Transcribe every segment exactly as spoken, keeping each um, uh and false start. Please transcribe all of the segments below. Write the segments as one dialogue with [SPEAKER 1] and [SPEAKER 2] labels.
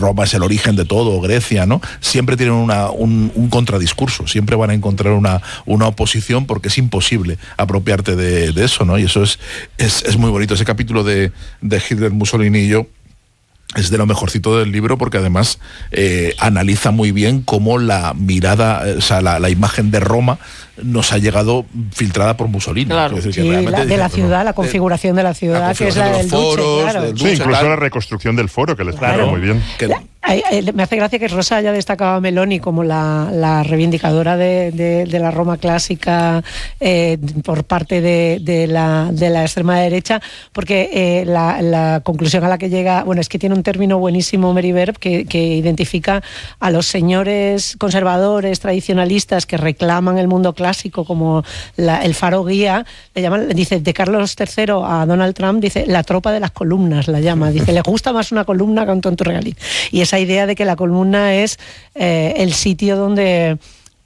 [SPEAKER 1] Roma es el origen de todo, Grecia, ¿no? Siempre tienen una, un, un contradiscurso, siempre van a encontrar una, una oposición porque es imposible apropiarte de, de eso, ¿no? Y eso es, es, es muy bonito. Ese capítulo de, de Hitler, Mussolini y yo es de lo mejorcito del libro porque además eh, analiza muy bien cómo la mirada, o sea, la, la imagen de Roma nos ha llegado filtrada por Mussolini.
[SPEAKER 2] Claro.
[SPEAKER 1] Es decir,
[SPEAKER 3] Sí,
[SPEAKER 1] que
[SPEAKER 3] la, de
[SPEAKER 1] dice,
[SPEAKER 3] la
[SPEAKER 1] no,
[SPEAKER 3] ciudad,
[SPEAKER 1] no,
[SPEAKER 3] la configuración de la ciudad,
[SPEAKER 1] la
[SPEAKER 3] que es la del
[SPEAKER 1] foros,
[SPEAKER 3] Duce, claro.
[SPEAKER 1] del
[SPEAKER 4] Sí,
[SPEAKER 1] Duce,
[SPEAKER 4] incluso
[SPEAKER 1] tal.
[SPEAKER 4] la reconstrucción del foro, que les explica
[SPEAKER 1] Claro.
[SPEAKER 4] muy bien.
[SPEAKER 1] Que-
[SPEAKER 3] La- hay- hay- me hace gracia que Rosa haya destacado a Meloni como la, la reivindicadora de, de- de la Roma clásica eh, por parte de, de la, de la extrema derecha, porque eh, la, la conclusión a la que llega, bueno, es que tiene un término buenísimo Mary Verb que, que identifica a los señores conservadores, tradicionalistas que reclaman el mundo clásico como la- el faro guía, le llaman, dice, de Carlos tercero a Donald Trump, dice, la tropa de las columnas la llama, dice, le gusta más una columna que un tonto regalín. Y esa idea de que la columna es eh, el sitio donde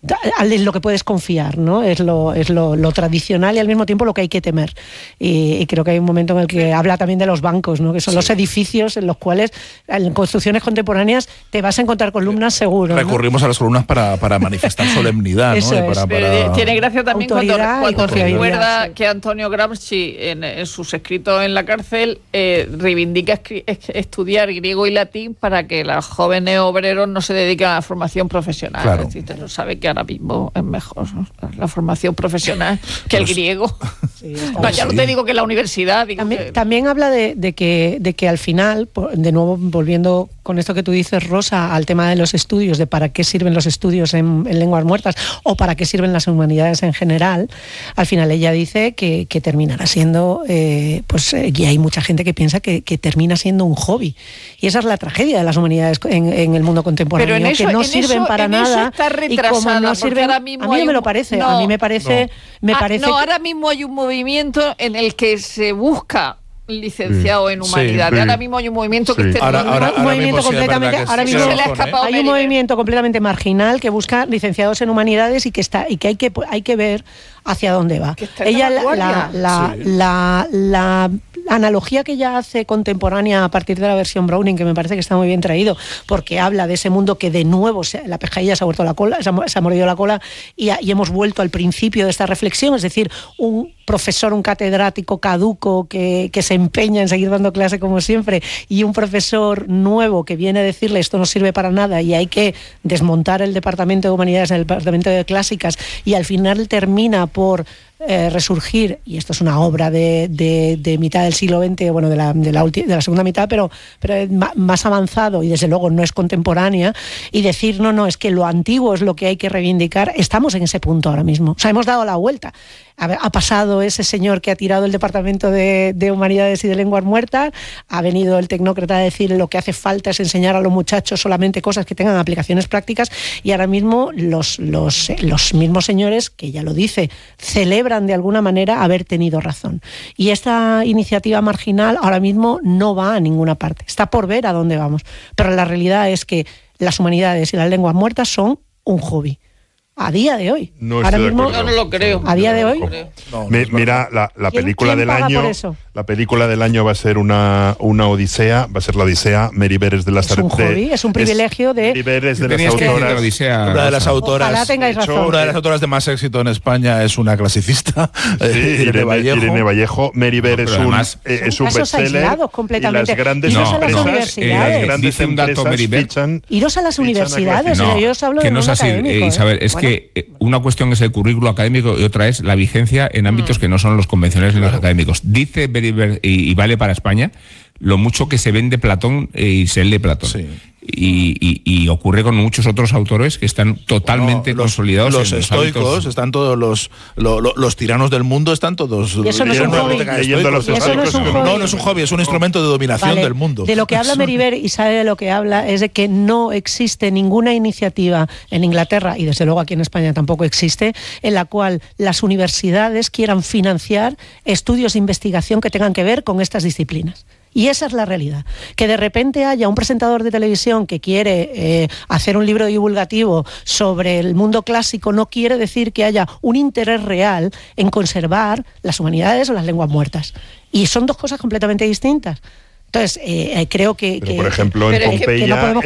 [SPEAKER 3] es lo que puedes confiar, ¿no? Es lo, es lo, lo tradicional y al mismo tiempo lo que hay que temer. Y, y creo que hay un momento en el que habla también de los bancos, ¿no? Que son sí. los edificios en los cuales en construcciones contemporáneas te vas a encontrar columnas seguro.
[SPEAKER 1] Recurrimos ¿no? a las columnas para, para manifestar solemnidad, ¿no?
[SPEAKER 3] Eso
[SPEAKER 1] Y para,
[SPEAKER 3] es.
[SPEAKER 1] para...
[SPEAKER 2] Tiene gracia también cuando, cuando recuerda
[SPEAKER 3] sí.
[SPEAKER 2] que Antonio Gramsci en, en sus escritos en la cárcel eh, reivindica escri- estudiar griego y latín para que los jóvenes obreros no se dediquen a la formación profesional.
[SPEAKER 1] Claro.
[SPEAKER 2] Es decir, no sabe que ahora mismo es mejor, ¿no? La formación profesional que el griego. Sí, no, ya no te digo que la universidad. Digo
[SPEAKER 3] también,
[SPEAKER 2] que...
[SPEAKER 3] también habla de, de, que, de que al final, de nuevo volviendo con esto que tú dices, Rosa, al tema de los estudios, de para qué sirven los estudios en, en lenguas muertas o para qué sirven las humanidades en general, al final ella dice que, que terminará siendo, eh, pues, eh, y hay mucha gente que piensa que, que termina siendo un hobby. Y esa es la tragedia de las humanidades en, en el mundo contemporáneo,
[SPEAKER 2] Pero en eso,
[SPEAKER 3] que no
[SPEAKER 2] en
[SPEAKER 3] sirven
[SPEAKER 2] eso,
[SPEAKER 3] para
[SPEAKER 2] en
[SPEAKER 3] nada.
[SPEAKER 2] Eso está retrasada,
[SPEAKER 3] no sirven,
[SPEAKER 2] ahora mismo
[SPEAKER 3] a mí no me lo
[SPEAKER 2] un,
[SPEAKER 3] parece,
[SPEAKER 2] no,
[SPEAKER 3] a mí me parece,
[SPEAKER 1] no.
[SPEAKER 3] me
[SPEAKER 2] ah,
[SPEAKER 3] parece
[SPEAKER 2] no,
[SPEAKER 3] que,
[SPEAKER 2] ahora mismo hay un movimiento en el que se busca licenciado sí. en humanidades. Sí, ahora mismo hay un movimiento sí. que esté
[SPEAKER 1] ahora, ahora,
[SPEAKER 3] un movimiento
[SPEAKER 1] ahora
[SPEAKER 3] completamente, ahora mismo
[SPEAKER 2] se le ha escapado
[SPEAKER 3] hay un movimiento completamente marginal que busca licenciados en humanidades y que está y que hay que hay que ver hacia dónde va. Ella la la la, sí. la, la la analogía que ella hace contemporánea a partir de la versión Browning, que me parece que está muy bien traído, porque habla de ese mundo que de nuevo se, la pescadilla se ha vuelto la cola, se ha, se ha mordido la cola y, ha, y hemos vuelto al principio de esta reflexión, es decir, un profesor, un catedrático caduco que, que se empeña en seguir dando clase como siempre y un profesor nuevo que viene a decirle esto no sirve para nada y hay que desmontar el departamento de humanidades en el departamento de clásicas y al final termina por Eh, resurgir, y esto es una obra de, de, de mitad del siglo veinte, bueno, de la, de la, ulti, de la segunda mitad, pero, pero es más avanzado y desde luego no es contemporánea, y decir, no, no, es que lo antiguo es lo que hay que reivindicar, estamos en ese punto ahora mismo, o sea, hemos dado la vuelta. Ha pasado ese señor que ha tirado el departamento de, de humanidades y de lenguas muertas, ha venido el tecnócrata a decir lo que hace falta es enseñar a los muchachos solamente cosas que tengan aplicaciones prácticas, y ahora mismo los, los, los mismos señores, que ya lo dice, celebran de alguna manera haber tenido razón. Y esta iniciativa marginal ahora mismo no va a ninguna parte, está por ver a dónde vamos, pero la realidad es que las humanidades y las lenguas muertas son un hobby. A día de hoy.
[SPEAKER 4] No
[SPEAKER 3] Ahora mismo,
[SPEAKER 2] yo no lo creo.
[SPEAKER 3] A día de hoy.
[SPEAKER 1] No,
[SPEAKER 4] Mi, mira, la, la película
[SPEAKER 3] ¿Quién
[SPEAKER 4] del
[SPEAKER 3] paga
[SPEAKER 4] año.
[SPEAKER 3] por eso?
[SPEAKER 4] La película del año va a ser una, una odisea, va a ser la Odisea. Mary Beres de las
[SPEAKER 3] Es un hobby, es un privilegio de.
[SPEAKER 4] Mary Beres de las
[SPEAKER 5] Tenías que decir
[SPEAKER 4] autoras.
[SPEAKER 5] la Odisea,
[SPEAKER 1] una de las autoras.
[SPEAKER 3] Ojalá tengáis
[SPEAKER 1] de hecho,
[SPEAKER 3] razón.
[SPEAKER 1] una de las autoras de más éxito en España es una clasicista.
[SPEAKER 4] Sí,
[SPEAKER 1] Irene,
[SPEAKER 4] Irene,
[SPEAKER 1] Vallejo.
[SPEAKER 4] Irene Vallejo. Mary Beres
[SPEAKER 5] No,
[SPEAKER 4] es un,
[SPEAKER 5] además,
[SPEAKER 4] eh, es un
[SPEAKER 3] casos
[SPEAKER 4] bestseller.
[SPEAKER 3] aislados completamente.
[SPEAKER 4] Y las grandes
[SPEAKER 3] Iros a las
[SPEAKER 4] empresas,
[SPEAKER 3] universidades.
[SPEAKER 4] las grandes
[SPEAKER 5] Dice un dato,
[SPEAKER 4] empresas
[SPEAKER 5] Mary Beres.
[SPEAKER 4] fichan.
[SPEAKER 3] Iros a las
[SPEAKER 4] fichan a
[SPEAKER 3] universidades,
[SPEAKER 4] clase.
[SPEAKER 3] o sea, yo os hablo
[SPEAKER 5] que
[SPEAKER 3] de
[SPEAKER 5] no
[SPEAKER 3] mundo
[SPEAKER 5] es así,
[SPEAKER 3] académico,
[SPEAKER 5] eh, Isabel,
[SPEAKER 3] ¿eh?
[SPEAKER 5] es
[SPEAKER 3] Bueno.
[SPEAKER 5] que eh, una cuestión es el currículo académico y otra es la vigencia en ámbitos mm. que no son los convencionales ni los académicos. Dice Beriber, y, y vale para España, lo mucho que se vende Platón eh, y se lee Platón. Sí. Y, y, y ocurre con muchos otros autores que están totalmente
[SPEAKER 1] bueno, los,
[SPEAKER 5] consolidados.
[SPEAKER 1] Los
[SPEAKER 5] en
[SPEAKER 1] estoicos,
[SPEAKER 5] los
[SPEAKER 1] están todos los, los, los, los tiranos del mundo, están todos.
[SPEAKER 3] Y eso no es un hobby.
[SPEAKER 4] Leyendo los
[SPEAKER 3] eso no es un hobby.
[SPEAKER 1] No, no es un hobby, es un instrumento de dominación
[SPEAKER 3] vale.
[SPEAKER 1] del mundo.
[SPEAKER 3] De lo que habla Meriver, y sabe de lo que habla, es de que no existe ninguna iniciativa en Inglaterra, y desde luego aquí en España tampoco existe, en la cual las universidades quieran financiar estudios de investigación que tengan que ver con estas disciplinas. Y esa es la realidad. Que de repente haya un presentador de televisión que quiere eh, hacer un libro divulgativo sobre el mundo clásico no quiere decir que haya un interés real en conservar las humanidades o las lenguas muertas. Y son dos cosas completamente distintas. Entonces, eh, creo que...
[SPEAKER 4] Pero,
[SPEAKER 3] que
[SPEAKER 4] por ejemplo, en
[SPEAKER 3] que,
[SPEAKER 4] Pompeya...
[SPEAKER 3] que no podemos